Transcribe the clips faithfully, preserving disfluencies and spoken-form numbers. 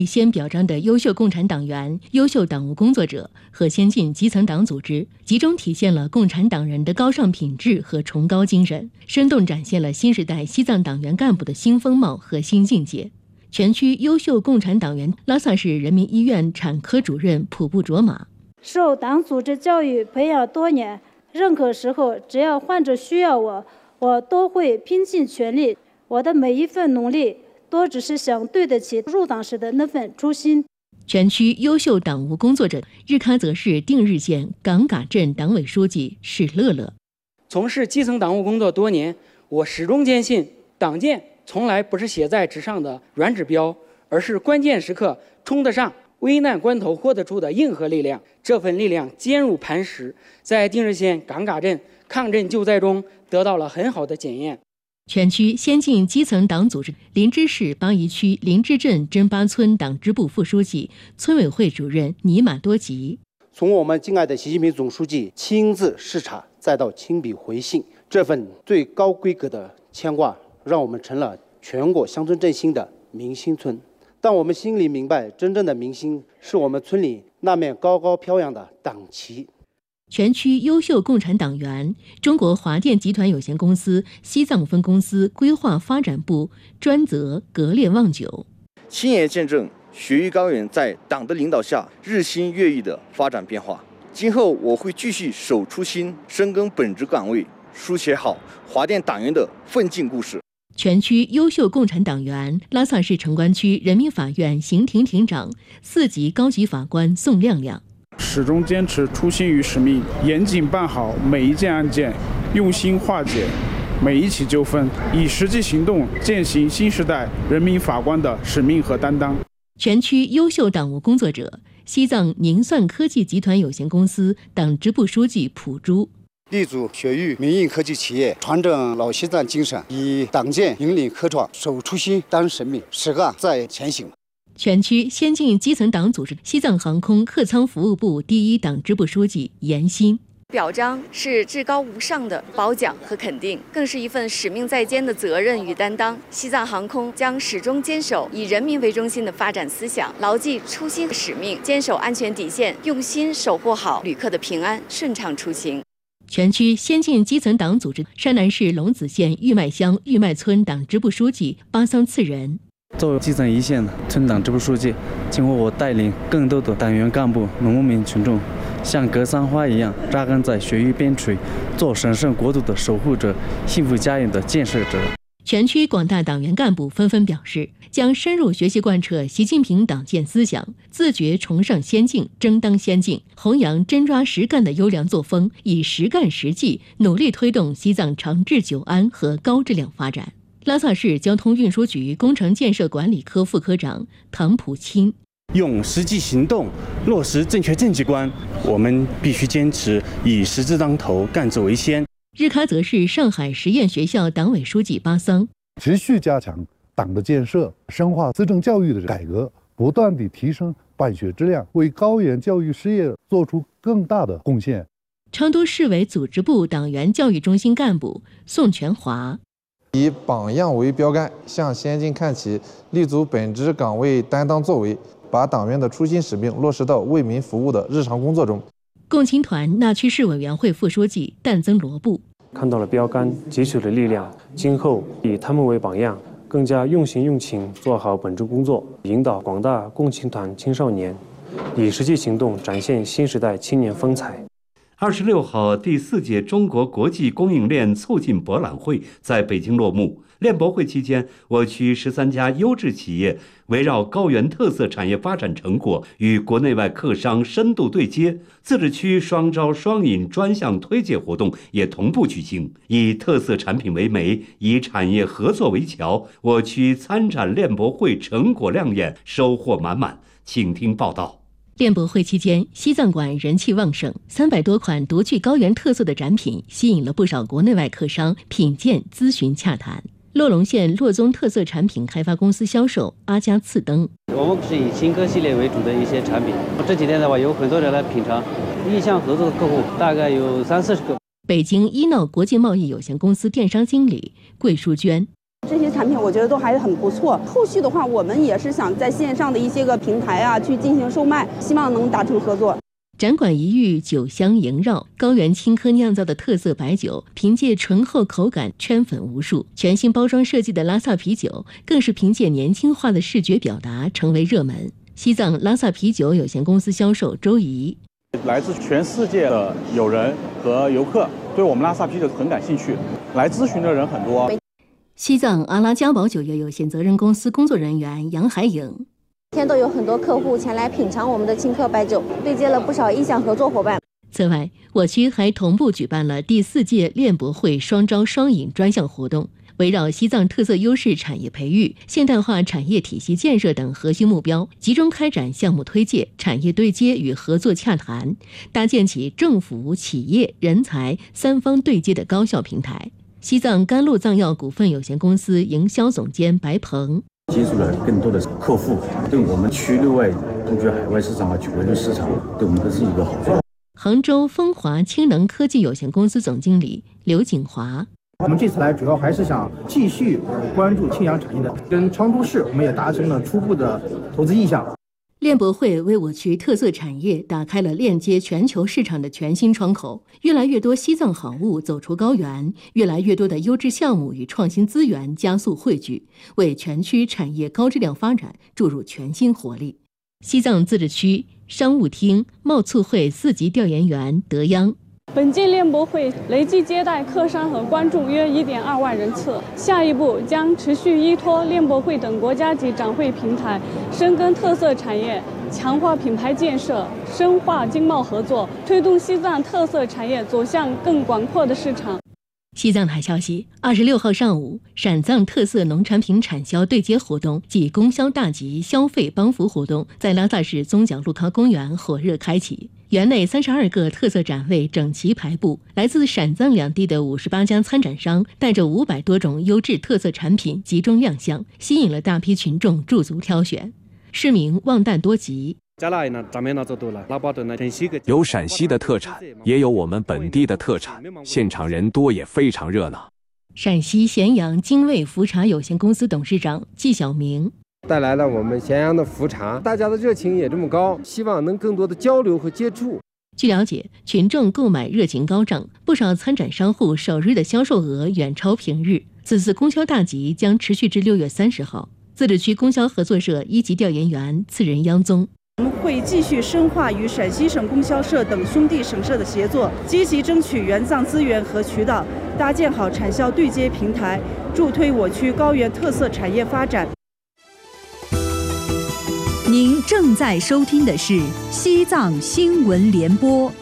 先表彰的优秀共产党员、优秀党务工作者和先进基层党组织，集中体现了共产党人的高尚品质和崇高精神，生动展现了新时代西藏党员干部的新风貌和新境界。全区优秀共产党员，拉萨市人民医院产科主任普布卓玛。 受党组织教育培养多年，任何时候只要患者需要我，我都会拼尽全力。我的每一份努力都只是想对得起入党时的那份初心。 全区优秀党务工作者，日喀则市定日县岗嘎镇党委书记史乐乐。 从事基层党务工作多年，我始终坚信，党建从来不是写在纸上的软指标，而是关键时刻冲得上、危难关头豁得出的硬核力量。这份力量坚如磐石，在定日县岗嘎镇抗震救灾中得到了很好的检验。 全区先进基层党组织，林芝市巴宜区林芝镇真巴村党支部副书记、村委会主任尼玛多吉。 从我们敬爱的习近平总书记亲自视察，再到亲笔回信，这份最高规格的牵挂，让我们成了全国乡村振兴的明星村。但我们心里明白，真正的明星是我们村里那面高高飘扬的党旗。 全区优秀共产党员，中国华电集团有限公司西藏分公司规划发展部专责格列旺久， 亲眼见证雪域高原在党的领导下日新月异的发展变化。今后我会继续守初心，深耕本职岗位，书写好华电党员的奋进故事。 全区优秀共产党员，拉萨市城关区人民法院刑庭庭长、四级高级法官宋亮亮。 始终坚持初心与使命，严谨办好每一件案件，用心化解每一起纠纷，以实际行动践行新时代人民法官的使命和担当。 全区优秀党务工作者，西藏宁算科技集团有限公司党支部书记普珠。 立足雪域民营科技企业，传承老西藏精神，以党建引领科创，守初心当使命，实干在前行。 全区先进基层党组织，西藏航空客舱服务部第一党支部书记严新。 表彰是至高无上的褒奖和肯定，更是一份使命在肩的责任与担当。西藏航空将始终坚守以人民为中心的发展思想，牢记初心和使命，坚守安全底线，用心守护好旅客的平安顺畅出行。 全区先进基层党组织，山南市龙子县玉麦乡玉麦村党支部书记巴桑次仁。 作为基层一线的村党支部书记，今后我带领更多的党员干部、农民群众，像格桑花一样扎根在雪域边陲，做神圣国土的守护者、幸福家园的建设者。 全区广大党员干部纷纷表示，将深入学习贯彻习近平党建思想，自觉崇尚先进、争当先进，弘扬真抓实干的优良作风，以实干实际努力推动西藏长治久安和高质量发展。拉萨市交通运输局工程建设管理科副科长唐普钦。 用实际行动落实正确政绩观，我们必须坚持以实质当头、干事为先。 日喀则市上海实验学校党委书记巴桑。 持续加强党的建设，深化资政教育的改革，不断地提升办学质量，为高原教育事业做出更大的贡献。 昌都市委组织部党员教育中心干部宋全华。 以榜样为标杆，向先进看齐，立足本职岗位担当作为，把党员的初心使命落实到为民服务的日常工作中。 共青团那曲市委员会副书记但增罗布。 看到了标杆，汲取了力量，今后以他们为榜样，更加用心用情做好本职工作，引导广大共青团青少年以实际行动展现新时代青年风采。 二十六号，第四届中国国际供应链促进博览会在北京落幕。链博会期间，我区十三家优质企业围绕高原特色产业发展成果，与国内外客商深度对接。自治区双招双引专项推介活动也同步举行，以特色产品为媒，以产业合作为桥。我区参展链博会成果亮眼，收获满满。请听报道。 链博会期间，西藏馆人气旺盛，三百多款独具高原特色的展品吸引了不少国内外客商品鉴、咨询、洽谈。洛龙县洛宗特色产品开发公司销售阿加次灯， 我们是以新科系列为主的一些产品。这几天的话，有很多人来品尝，意向合作的客户大概有三四十个。 北京伊闹国际贸易有限公司电商经理桂淑娟。 这些产品我觉得都还是很不错。后续的话，我们也是想在线上的一些个平台啊去进行售卖，希望能达成合作。 展馆一隅酒香萦绕，高原青稞酿造的特色白酒凭借醇厚口感圈粉无数。全新包装设计的拉萨啤酒更是凭借年轻化的视觉表达成为热门。西藏拉萨啤酒有限公司销售周怡： 来自全世界的友人和游客对我们拉萨啤酒很感兴趣，来咨询的人很多。 西藏阿拉加宝酒业有限责任公司工作人员杨海颖： 每天都有很多客户前来品尝我们的青稞白酒，对接了不少意向合作伙伴。 此外，我区还同步举办了第四届链博会双招双引专项活动，围绕西藏特色优势产业培育、现代化产业体系建设等核心目标，集中开展项目推介、产业对接与合作洽谈，搭建起政府、企业、人才三方对接的高效平台。西藏甘露藏药股份有限公司营销总监白鹏： 接触了更多的客户，对我们区内外布局海外市场和区内市场，对我们都是一个好处。 杭州风华氢能科技有限公司总经理刘景华： 我们这次来主要还是想继续关注氢氧产业的，跟昌都市我们也达成了初步的投资意向。 链博会为我区特色产业打开了链接全球市场的全新窗口，越来越多西藏好物走出高原，越来越多的优质项目与创新资源加速汇聚，为全区产业高质量发展注入全新活力。西藏自治区商务厅贸促会四级调研员德央： 本届链博会累计接待客商和观众约 一点二万人次，下一步将持续依托链博会等国家级展会平台，深耕特色产业，强化品牌建设，深化经贸合作，推动西藏特色产业走向更广阔的市场。 西藏台消息，二十六号上午，陕藏特色农产品产销对接活动暨供销大集消费帮扶活动在拉萨市宗角路康公园火热开启。园内三十二个特色展位整齐排布，来自陕藏两地的五十八家参展商带着五百多种优质特色产品集中亮相，吸引了大批群众驻足挑选。市民望旦多吉： 有陕西的特产，也有我们本地的特产，现场人多也非常热闹。 陕西咸阳精卫茯茶有限公司董事长季小明： 带来了我们咸阳的茯茶，大家的热情也这么高，希望能更多的交流和接触。 据了解，群众购买热情高涨，不少参展商户首日的销售额远超平日。此次供销大集将持续至六月三十号。自治区供销合作社一级调研员次仁央宗： 我们会继续深化与陕西省供销社等兄弟省社的协作，积极争取援藏资源和渠道，搭建好产销对接平台，助推我区高原特色产业发展。 您正在收听的是西藏新闻联播。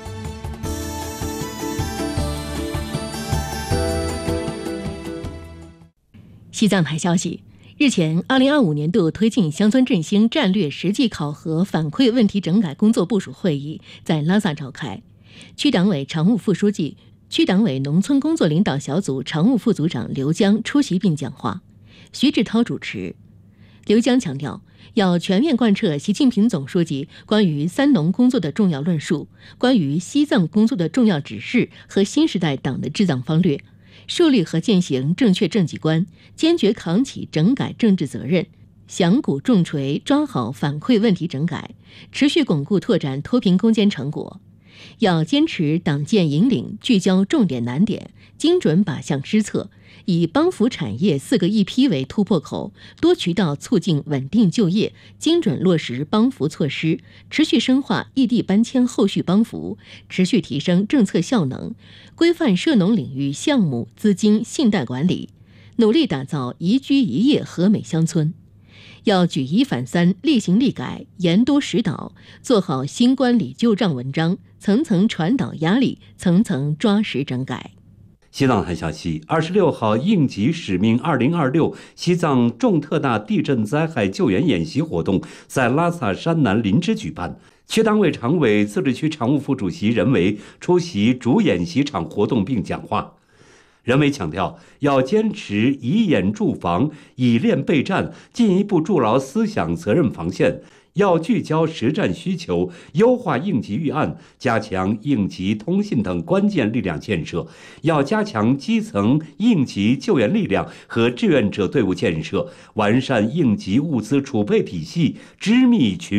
西藏台消息，日前，二零二五年度推进乡村振兴战略实际考核反馈问题整改工作部署会议在拉萨召开。区党委常务副书记、区党委农村工作领导小组常务副组长刘江出席并讲话，徐志涛主持。刘江强调，要全面贯彻习近平总书记关于三农工作的重要论述，关于西藏工作的重要指示和新时代党的治藏方略，树立和践行正确政绩观，坚决扛起整改政治责任，响鼓重锤抓好反馈问题整改，持续巩固拓展脱贫攻坚成果。要坚持党建引领，聚焦重点难点，精准靶向施策，以帮扶产业四个一批为突破口，多渠道促进稳定就业，精准落实帮扶措施，持续深化异地搬迁后续帮扶，持续提升政策效能，规范涉农领域项目、资金、信贷管理，努力打造宜居宜业和美乡村。要举一反三，厉行厉改，严督实导，做好新关理旧账文章，层层传导压力，层层抓实整改。 西藏台消息，二十六号应急使命二零二六西藏重特大地震灾害救援演习活动在拉萨山南林芝举办。区党委常委、自治区常务副主席任维出席主演习场活动并讲话。任维强调，要坚持以演驻防，以练备战，进一步筑牢思想责任防线， 要聚焦实战需求，优化应急预案，加强应急通信等关键力量建设；要加强基层应急救援力量和志愿者队伍建设，完善应急物资储备体系，织密群。